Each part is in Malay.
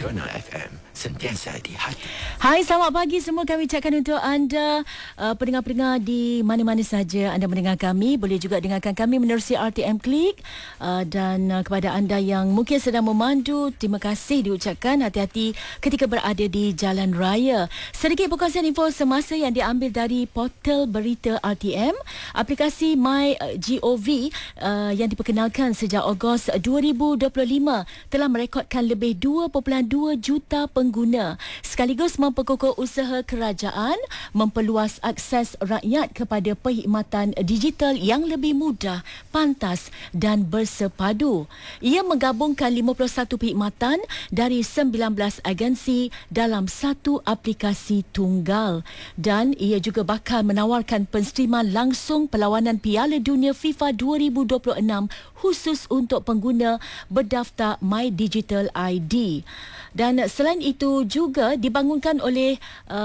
Nasional FM, sentiasa di hati. Hai, selamat pagi semua. Kami ucapkan untuk anda pendengar-pendengar di mana-mana saja anda mendengar kami. Boleh juga dengarkan kami menerusi RTM Klik. Dan kepada anda yang mungkin sedang memandu, terima kasih diucapkan. Hati-hati ketika berada di jalan raya. Sedikit perkongsian info semasa yang diambil dari portal berita RTM. Aplikasi MyGov yang diperkenalkan sejak Ogos 2025 telah merekodkan lebih 2.2 juta pengguna, sekaligus memperkukuh usaha kerajaan memperluas akses rakyat kepada perkhidmatan digital yang lebih mudah, pantas dan bersepadu. Ia menggabungkan 51 perkhidmatan dari 19 agensi dalam satu aplikasi tunggal, dan ia juga bakal menawarkan penstriman langsung perlawanan Piala Dunia FIFA 2026 khusus untuk pengguna berdaftar My Digital ID. Dan selain itu juga dibangunkan oleh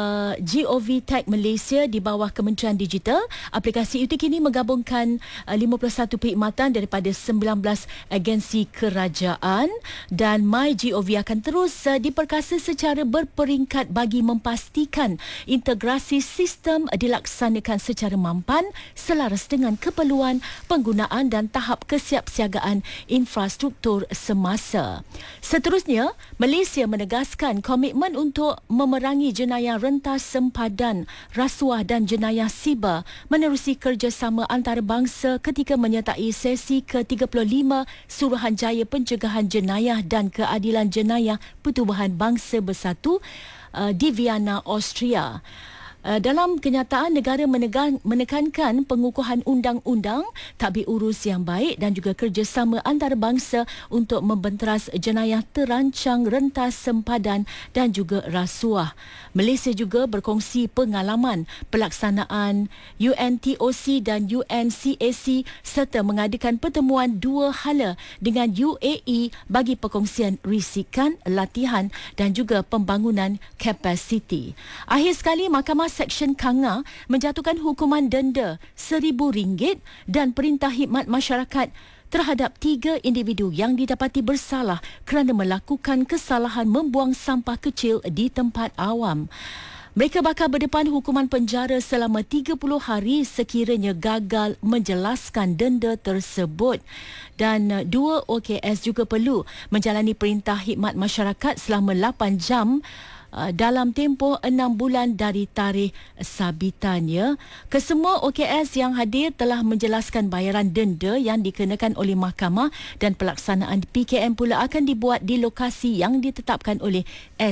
GOV Tech Malaysia di bawah Kementerian Digital. Aplikasi itu kini menggabungkan 51 perkhidmatan daripada 19 agensi kerajaan, dan MyGov akan terus diperkasa secara berperingkat bagi memastikan integrasi sistem dilaksanakan secara mampan selaras dengan keperluan penggunaan dan tahap kesiapsiagaan infrastruktur semasa. Seterusnya, Malaysia menegaskan komitmen untuk memerangi jenayah rentas sempadan, rasuah dan jenayah siber menerusi kerjasama antarabangsa ketika menyertai sesi ke-35 Suruhanjaya Pencegahan Jenayah dan Keadilan Jenayah Pertubuhan Bangsa Bersatu di Vienna, Austria. Dalam kenyataan, negara menekankan pengukuhan undang-undang, tadbir urus yang baik dan juga kerjasama antarabangsa untuk membenteras jenayah terancang, rentas, sempadan dan juga rasuah. Malaysia juga berkongsi pengalaman pelaksanaan UNTOC dan UNCAC serta mengadakan pertemuan dua hala dengan UAE bagi perkongsian risikan, latihan dan juga pembangunan kapasiti. Akhir sekali, Mahkamah Seksyen Kanga menjatuhkan hukuman denda RM1,000 dan perintah khidmat masyarakat terhadap 3 individu yang didapati bersalah kerana melakukan kesalahan membuang sampah kecil di tempat awam. Mereka bakal berdepan hukuman penjara selama 30 hari sekiranya gagal menjelaskan denda tersebut. Dan 2 OKS juga perlu menjalani perintah khidmat masyarakat selama 8 jam dalam tempoh 6 bulan dari tarikh sabitannya. Kesemua OKS yang hadir telah menjelaskan bayaran denda yang dikenakan oleh mahkamah, dan pelaksanaan PKM pula akan dibuat di lokasi yang ditetapkan oleh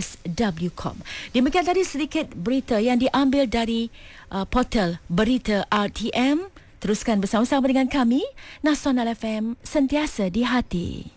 SWCOM. Demikian tadi sedikit berita yang diambil dari portal berita RTM. Teruskan bersama-sama dengan kami, Nasional FM, sentiasa di hati.